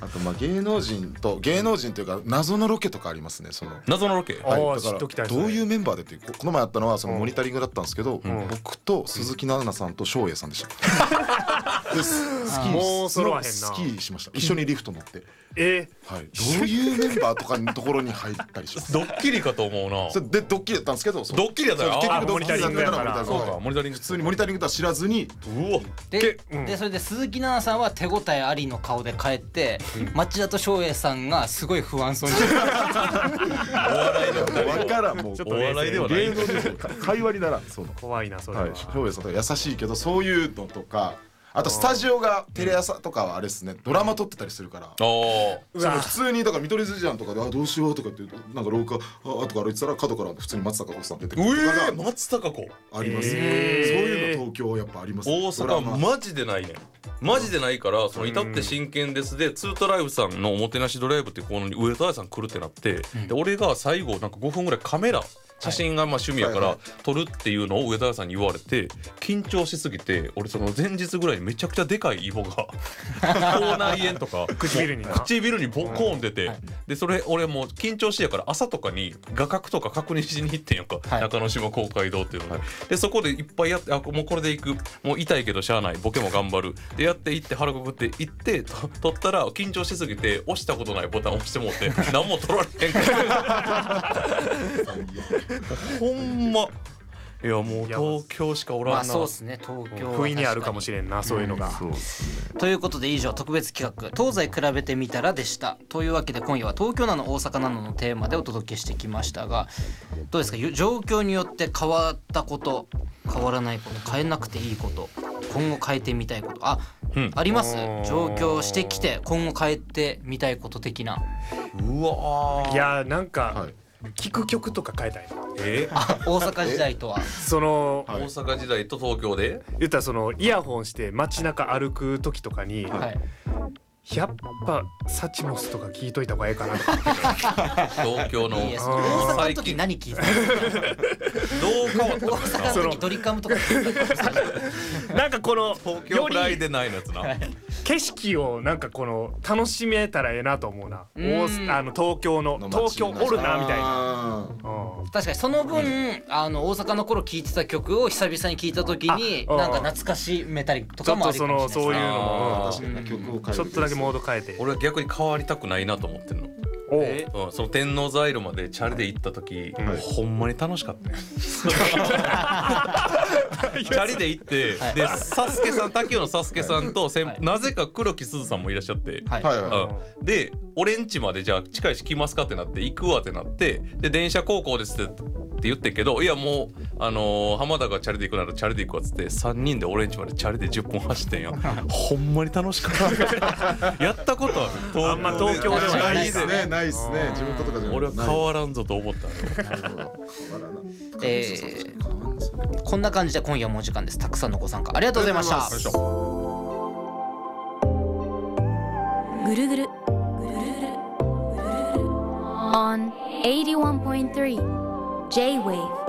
あとまあ芸能人というか謎のロケとかありますね。その謎のロケ。 はい、だ知っときたいからどういうメンバーでっていうこの前あったのはそのモニタリングだったんですけど、 ん僕と鈴木奈々さんと翔英さんでした。でスキもう揃わへんなスキーしました。一緒にリフト乗って、はい、どういうメンバーとかのところに入ったりします。 ドッキリかと思うな。 それでドッキリだったんですけど、そうドッキリやったら結局ドッキリだったからモニタリングやからそうか、モニタリング普通にモニタリングとは知らずに、 うわで、 うんでそれで鈴木奈々さんは手応えありの顔で帰って、町田と翔英さんがすごい不安そうにお笑いではないわからんもうちょっとお笑いではない芸能で会話にならんそうな怖いなそれは。 は、 翔英さんとか優しいけどそういうのとか、あとスタジオがテレ朝とかはあれですね、ドラマ撮ってたりするから。 あーその普通にだから見取り図じゃんとかでどうしようとかってなんか廊下とか歩いてたら角から普通に松坂子さん出てくるとかが松たか子ありますね。そういうの東京やっぱありますね。 大阪はマジでないねん。マジでないから、その至って真剣ですでツートライブさんのおもてなしドライブっていうコーナーに上戸彩さん来るってなって、で俺が最後なんか5分ぐらいカメラ写真がまあ趣味やから撮るっていうのを上戸彩さんに言われて、緊張しすぎて俺その前日ぐらいにめちゃくちゃでかいイボが口内炎とか唇にな唇にボコーン出て、でそれ俺もう緊張してやから朝とかに画角とか確認しに行ってんやんか、中之島公会堂っていうので、でそこでいっぱいやって、あもうこれでいく、もう痛いけどしゃあない、ボケも頑張るでやっていって腹くくっていって撮ったら緊張しすぎて押したことないボタン押してもって何も撮られへんからほんまいやもう東京しかおらんな。 まあそうですね、東京は不意にあるかもしれんなそういうのが、 そうですね。 ということで以上特別企画東西比べてみたらでした。というわけで今夜は東京なの大阪なののテーマでお届けしてきましたが、どうですか、状況によって変わったこと、変わらないこと、変えなくていいこと、今後変えてみたいこと、あります？上京してきて今後変えてみたいこと的な。 うわいやなんか、 はい聴く曲とか変えたいな。 大阪時代とはその、 はい大阪時代と東京で言ったらそのイヤホンして街中歩く時とかに、 はいやっぱサチモスとか聞いといた方がええかなとか東京のいいです。 あー大阪の時何聞いてたんですか？ どう変わった大のかな。 阪の時ドリカムとか聞いてたんですか？ なんかこの東京よりフライでないのやつな。 景色をなんかこの楽しめたらええなと思うな。 うん東京の東京おるなみたいな。 な。 うん確かにその分、大阪の頃聴いてた曲を久々に聴いた時にあなんか懐かしめたりとちょっかもありかもとそういうしれないですね。 のも確かにね、曲を変える。 ちょっとだけモード変えて。 俺は逆に変わりたくないなと思ってんの。 おうその天王ザイルまでチャリで行った時、ほんまに楽しかったよ。チャリで行って、 はいでサスケさん、滝尾のサスケさんとはいなぜか黒木すずさんもいらっしゃって、 はいはいはで俺ん家までじゃあ近いし来ますかってなって行くわってなって、で電車高校ですって言ってんけど、いやもう浜田がチャリで行くならチャリで行くわっつって3人で俺ん家までチャリで10分走ってんよ。ほんまに楽しかったやったことはあんま東京ではないないっすね、ないっすね。地元とかじゃない。 俺は変わらんぞと思ったよ。 なるほど。変わらない。 こんな感じで今夜もお時間です。たくさんのご参加ありがとうございました。 ありがとうございまぐるぐるぐるぐる on 81.3 J-Wave